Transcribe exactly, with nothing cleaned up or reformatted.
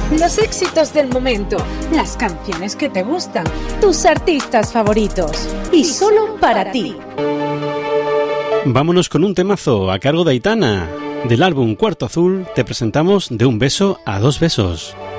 Los éxitos del momento, las canciones que te gustan, tus artistas favoritos y solo para ti. Vámonos con un temazo a cargo de Aitana. Del álbum Cuarto Azul te presentamos De un beso a dos besos.